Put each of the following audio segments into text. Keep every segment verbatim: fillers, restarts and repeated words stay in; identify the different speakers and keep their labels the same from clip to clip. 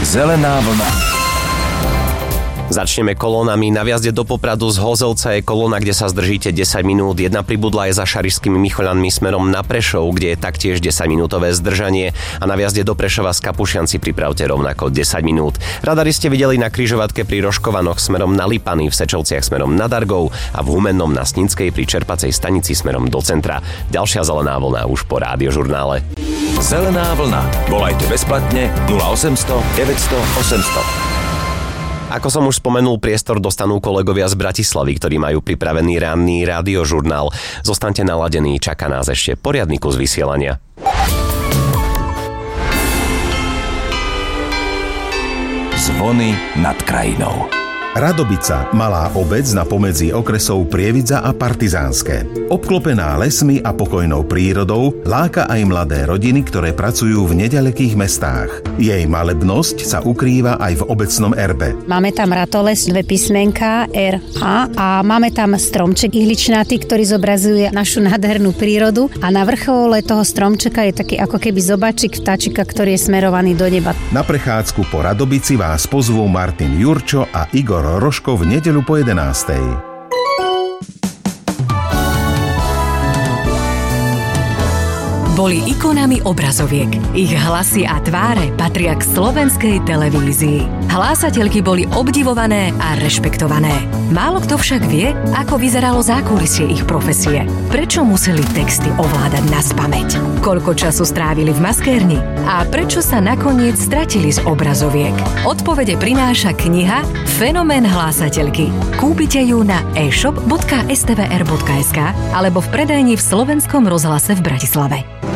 Speaker 1: Zelená vlna.
Speaker 2: Začneme kolónami. Na vjazde do Popradu z Hozovca je kolóna, kde sa zdržíte desať minút. Jedna pribudla je za Šarišskými Michoľanmi smerom na Prešov, kde je taktiež desaťminútové zdržanie. A na vjazde do Prešova z Kapušian si pripravte rovnako desať minút. Radary ste videli na križovatke pri Rožkovanoch smerom na Lipany, v Sečovciach smerom na Dargov a v Humennom na Sninskej pri čerpacej stanici smerom do centra. Ďalšia zelená vlna už po rádiožurnále.
Speaker 1: Zelená vlna. Volajte bezplatne nula osemsto deväťsto osemsto.
Speaker 2: Ako som už spomenul, priestor dostanú kolegovia z Bratislavy, ktorí majú pripravený ranný rádiožurnál. Zostaňte naladení, čaká nás ešte poriadny kus vysielania.
Speaker 1: Zvony nad krajinou.
Speaker 3: Radobica, malá obec na pomedzi okresov Prievidza a Partizánske. Obklopená lesmi a pokojnou prírodou, láka aj mladé rodiny, ktoré pracujú v neďalekých mestách. Jej malebnosť sa ukrýva aj v obecnom erbe.
Speaker 4: Máme tam ratoles, dve písmenká, R, A a máme tam stromček ihličnatý, ktorý zobrazuje našu nádhernú prírodu a na vrchole toho stromčeka je taký ako keby zobačik vtáčika, ktorý je smerovaný do neba.
Speaker 3: Na prechádzku po Radobici vás pozvú Martin Jurčo a Igor Rožko v nedeľu po jedenástej.
Speaker 5: Boli ikonami obrazoviek. Ich hlasy a tváre patria k slovenskej televízii. Hlásateľky boli obdivované a rešpektované. Málo kto však vie, ako vyzeralo zákulisie ich profesie. Prečo museli texty ovládať naspamäť? Koľko času strávili v maskérni? A prečo sa nakoniec stratili z obrazoviek? Odpovede prináša kniha Fenomén hlásateľky. Kúpite ju na e-shop bodka es té vé er bodka es ká alebo v predajni v Slovenskom rozhlase v Bratislave.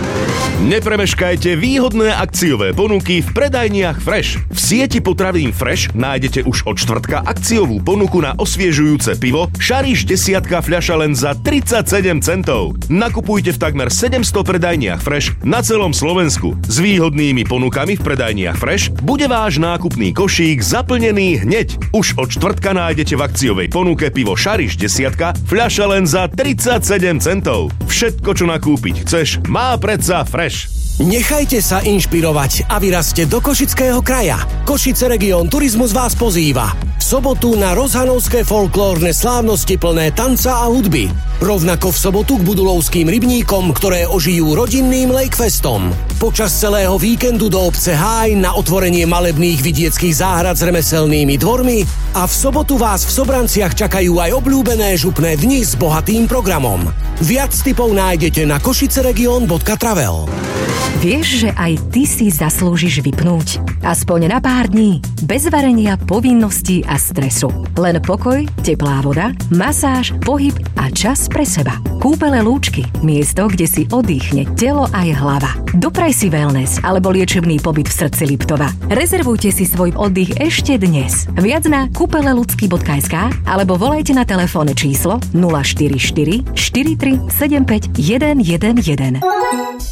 Speaker 6: Nepremeškajte výhodné akciové ponuky v predajniach Fresh. V sieti potravín Fresh nájdete už od štvrtka akciovú ponuku na osviežujúce pivo Šariš desiatka fľaša len za tridsaťsedem centov. Nakupujte v takmer sedemsto predajniach Fresh na celom Slovensku. S výhodnými ponukami v predajniach Fresh bude váš nákupný košík zaplnený hneď. Už od štvrtka nájdete v akciovej ponuke pivo Šariš desiatka fľaša len za tridsaťsedem centov. Všetko, čo nakúpiť chceš, má predsa Fresh.
Speaker 7: Nechajte sa inšpirovať a vyrazte do Košického kraja. Košice Region Turizmus vás pozýva v sobotu na rozhanovské folklórne slávnosti plné tanca a hudby. Rovnako v sobotu k Budulovským rybníkom, ktoré ožijú rodinným Lakefestom. Počas celého víkendu do obce Háj na otvorenie malebných vidieckých záhrad s remeselnými dvormi a v sobotu vás v Sobranciach čakajú aj obľúbené župné dni s bohatým programom. Viac tipov nájdete na košiceregion bodka travel.
Speaker 5: Vieš, že aj ty si zaslúžiš vypnúť? Aspoň na pár dní. Bez varenia, povinností a stresu. Len pokoj, teplá voda, masáž, pohyb a čas pre seba. Kúpele Lúčky. Miesto, kde si oddychne telo aj hlava. Dopraj si wellness alebo liečebný pobyt v srdci Liptova. Rezervujte si svoj oddych ešte dnes. Viac na kúpeleludsky bodka es ká alebo volajte na telefónne číslo nula štyri štyri štyri tri sedem päť jeden jeden jeden.